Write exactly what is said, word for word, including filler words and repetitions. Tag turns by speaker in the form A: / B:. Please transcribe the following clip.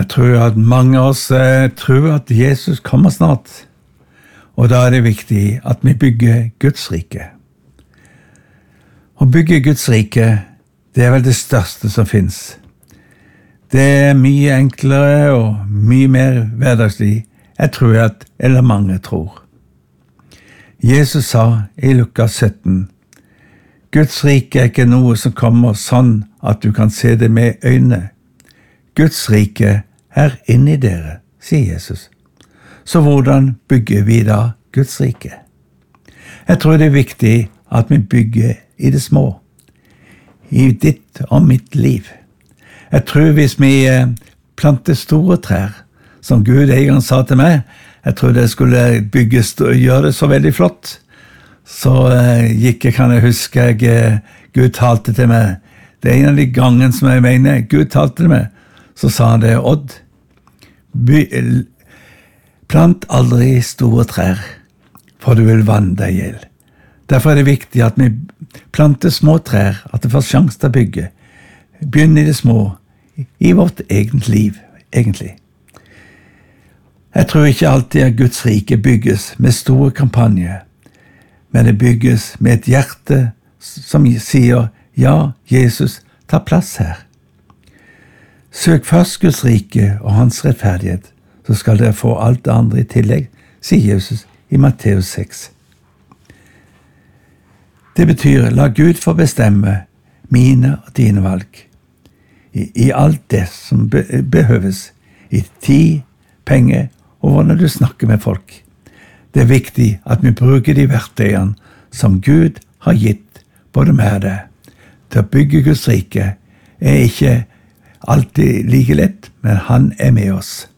A: Jeg tror at mange av oss eh, tror at Jesus kommer snart, og da er det viktig at vi bygger Guds rike. Å bygge Guds rike, det er vel det største som finnes. Det er mye enklere og mye mer hverdagslig, jeg tror at, eller mange tror. Jesus sa i Lukas sytten, Guds rike er ikke noe som kommer sånn at du kan se det med øynene. Guds rike er inni dere, sier Jesus. Så hvordan bygger vi da Guds rike? Jeg tror det er viktig at vi bygger i det små, i ditt og mitt liv. Jeg tror hvis vi planter store trær, som Gud en gang sa til meg, jeg tror det skulle bygges og gjøre det så veldig flott, så uh, gikk jeg, kan jeg huske, jeg, Gud talte til meg. Det er en av de gangene som jeg mener, Gud talte til meg, så sa han det, Odd, by, plant aldri store trær, for du vil vanne deg ihjel. Derfor er det viktig at vi planter små trær, at det får sjanse til å bygge. Begynn i det små, i vårt eget liv, egentlig. Jeg tror ikke alltid at Guds rike bygges med store kampanjer, men det bygges med et hjerte som sier, ja, Jesus, ta plass her. Søk først Guds rike og hans rettferdighet, så skal dere få alt det andre i tillegg, sier Jesus i Matteus seks. Det betyr, la Gud få bestemme mine og dine valg, i, i alt det som be, behøves, i tid, penger og hvordan du snakker med folk. Det er viktig at vi bruker de verktøyene som Gud har gitt både med det. Til å bygge Guds rike er ikke alltid like lett, men han er med oss.